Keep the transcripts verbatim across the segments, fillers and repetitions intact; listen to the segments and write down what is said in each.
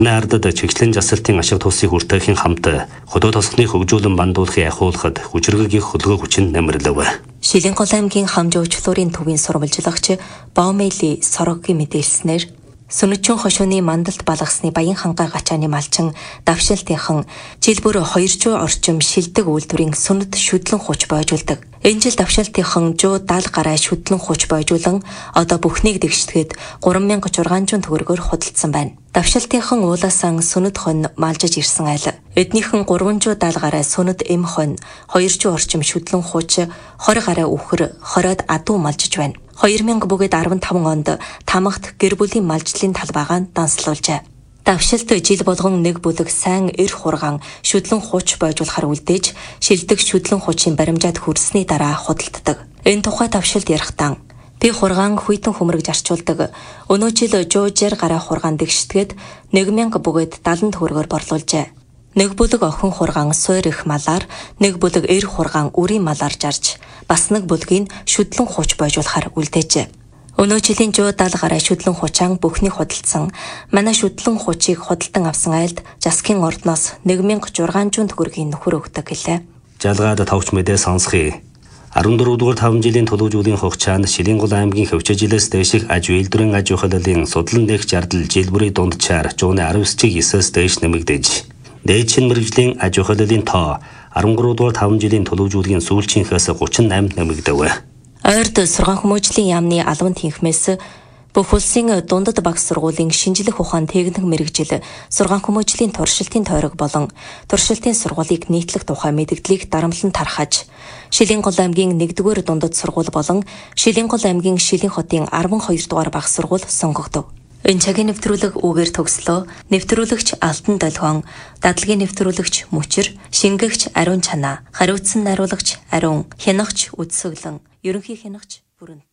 Наардад чиглэн засалтын ашиг тусыг хүртэхийн хамт хотод тосгоны хөгжүүлэн бандуулахыг ахиулахад хүчирхэг их хөлгөө хүчин намирлав. Шилэнгол аймгийн хамжуучлуурын төвийн сурвалжлагч Боомели Сорогийн мэдээлснээр Сүнэтчүн хошууны мандалт балгасны Баян хангай гачааны малчин давшилтынхан жил бүр хоёрчуу орчим шилдэг үйлдвэрийн сүнэт шүтлэн хуч бойжуулдаг. Энэ жил давшилтынхан жуу даал гараа шүтлэн хуч бойжуулан одоо бүхнийг дэгшдэхэд гурван мянга зургаан төгрөгөөр худалдсан байна. Давшилтынхан уулаасан сүнэт хон малжиж ирсэн айл. Эднийхэн гурван жуу даал гараа сүнэт эм хон хоёр жуу орчим шүтлэн хуч хорь гараа үхэр хороод адуу малжиж байна. хоёр мянга бүгэд арван таван онд тамагт гэр бүлийн малжлын талбайгаанд данслуулжээ. Давшилт жил болгон нэг бүлэг сайн эр хургаан шүтлэн хуч бойжуулахар үлдээж шилдэг шүтлэн хучийн баримжаад хүрсний дараа худалддаг. Энэ тухай давшилт ярихдаа би хургаан хүйтэн хөмрөг зарчуулдаг. Өнөө жил жуужэр гараа хургаан дэгшдэгэд нэг мянга бүгэд далан төгрөгөөр борлуулжээ. Нэг бүлэг охин хургаан суур их малаар, нэг бүлэг эр хургаан үрийн малаар жарж, бас нэг бүлгийг шүтлэн хуч бойжуулахар үлдээжээ. Өнөө жилийн жуу даал гараа шүтлэн хучаан бүхний худалдсан. Манай шүтлэн хучийг худалдан авсан айлд Жаскын ордноос нэг мянга зургаан төгрөгийн нөхөр өгдөг гэлээ. Жалгаад тавч мэдээ сонсхий. арван дөрөв дугаар таван жилийн төлөвжүүлгийн хугацаанд Шилэнгол аймгийн хөвчө жилээс дээших аж үйлдвэрийн аж ахуйлын судлан дэх жардал жил бүрийн дунджаар жууны арав эсчиг эсэс дээш нэмэгдэж, дээд шин мэргэжлийн аж ахуйлын тоо арван гурав дугаар таван жилийн төлөвжүүлгийн сүүлчийнхээс гучин восемь нэмэгдэв. Ойрд сургаан хүмүүжлийн яамны албан тэнхмээс бүх улсын дундад багш сургуулийн шинжлэх ухаан техник мэргэжил сургаан хүмүүжлийн туршилтын тойрог болон туршилтын сургуулийг нийтлэх тухай мэдээллийг дарамтлан тархаж, Шилэнгол аймгийн нэгдүгээр дундад сургууль болон Шилэнгол аймгийн Шилэн хотын арван хоёр дугаар багш сургууль сонгогдов. Энэ цагийн нэвтрүүлэг үгээр төгслөө. Нэвтрүүлэгч Алтан Долгион, дадлагын нэвтрүүлэгч Мөчр, шингэгч Ариун Чанаа, хариуцсан найруулагч Ариун, хянагч Үдсөглөн, ерөнхий хянагч Бүрэнт.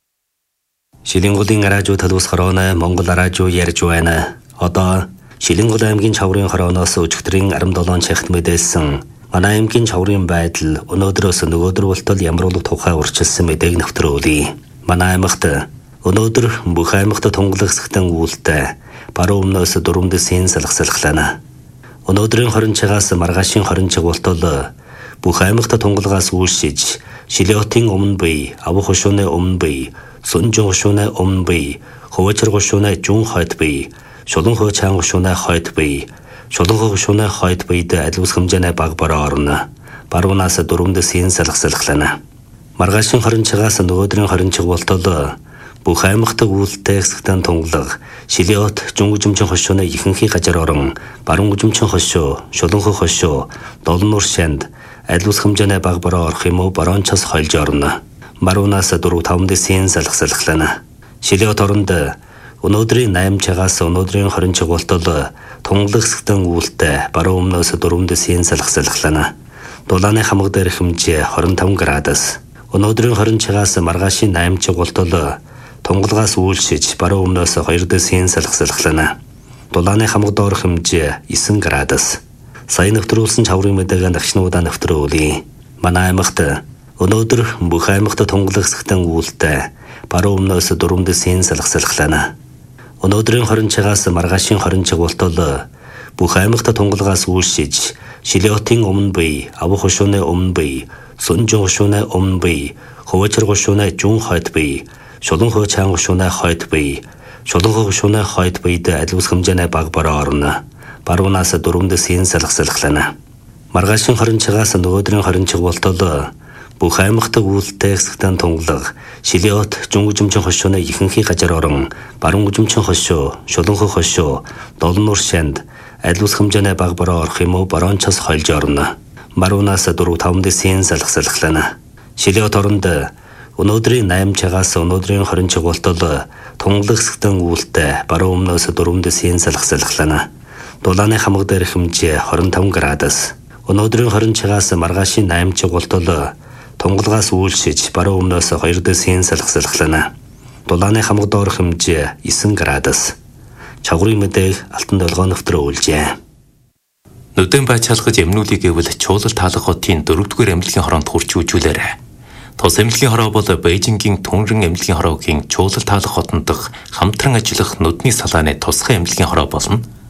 Шилэнголын араажуу талуус хорооно Монгол араажуу ярьж байна. Одоо Шилэнгол аймгийн чаврын хорооноос өчигдрийн арван долоон чагт мэдээлсэн манай аймгийн чаврын байдал өнөөдрөөс нөгөөдөр болтол ямруулах тухай урьдчилсан мэдээг нэвтрүүлье. Манай аймагт өнөөдөр бүх аймагт тунгалагсагтан үүлтэй баруун өмнөөс дөрвөн дэсийн салхасалхлана. Өнөөдрийн хорин цагаас маргаашийн хорин цаг болтол бүх аймагт тунгалагаас үйлшиж Шилэотын өмнө бий, Авах хошууны өмнө бий, Сүнжин хошууны өмнө бий, Хувачир хошууны жун хойд бий, Шулан хойчаан хошууны хойд бий, Шулан хошууны хойд бийд аливус хэмжээний баг бороо орно. Баруунаас дөрвөн дэсийн салхасалхлана. Маргаашийн хорин цагаас нөгөөдрийн хорин цаг болтол бүх аймагт үүлтэй хэсэгтэн тунгалаг Шилэот жунгужимчин хошууны ихэнхий газар орон баруун гужимчин хошуу, Шуланхой хошуу, Долон нур шанд аливус хэмжээний баг бороо орох юм уу бороончос хойлж орно. Баруунаас дөрөв таван дэсийн салхасалхлана. Шилэот оронд өнөөдрийн восемь цагаас өнөөдрийн хорин цаг болтол тунгалаг хэсэгтэн үүлтэй баруун өмнөөс дөрвөн дэсийн салхасалхлана. Дулааны хамаг дээр хэмжээ двадцать пять градус. Өнөөдрийн хорин цагаас маргаашийн восемь цаг болтол тунгалгаас үйлшиж баруун өмнөөс хоёр дэсийн салхасалхлана. Дулааны хамаг доор хэмжээ девять градус. Сайн нэвтрүүлсэн чаврын мэдээг дагшнуудаа нэвтрүүлье. Манай аймагт өнөөдөр бүх аймагт тунгалаг хэсэгтэн үүлтэй баруун өмнөөс дөрвөн дэсийн салхасалхлана. Өнөөдрийн хорин цагаас маргаашийн хорин цаг болтол бүх аймагт тунгалгаас үйлшиж Шилэотын өмнө бий, Авах хошууны өмнө бий, Сүнжин хошууны өмнө бий, Хувачир хошууны жун хойд бий, Шулан хойчаан хошууны хойд бий, Шулан хошууны хойд бийд аливус хэмжээний баг бороо орно. Баруунаас дөрвөн дэсийн салхасалхлана. Маргаашийн хорин цагаас нөгөөдрийн хорин цаг болтол бүх аймагт үүлтэй хэсэгтэн тунгалаг Шилэот жунгужимчин хошууны ихэнхий газар орон баруун гужимчин хошуу, Шуланхой хошуу, Долон нур шанд аливус хэмжээний баг бороо орох юм уу бороончос хойлж орно. Баруунаас дөрөв таван дэсийн салхасалхлана. Шилэот оронд өнөөдрийн восемь цагаас өнөөдрийн хорин цаг болтол тунгалаг хэсэгтэн үүлтэй баруун өмнөөс дөрвөн дэсийн салхасалхлана. Дулааны хамаг дээр хэмжээ двадцать пять градус. Өнөөдрийн хорин цагаас маргаашийн восемь цаг болтол тунгалгаас үйлшиж баруун өмнөөс хоёр дэсийн салхасалхлана. Дулааны хамаг доор хэмжээ девять градус. Чаврын мэдээг Алтан Долгион нэвтрүүлжээ. Нүдэн бай чалгаж эмнүүлийг гэвэл Чуулал таалах хотын дөрөвдүгээр эмнэлгийн хороонд хурч үжүүлээрэ. Тус эмнэлгийн хороо бол Бээжингийн Түнрэн эмнэлгийн хороогийн Чуулал таалах хотод хамтран ажиллах нүдний салааны тусгай эмнэлгийн хороо болно.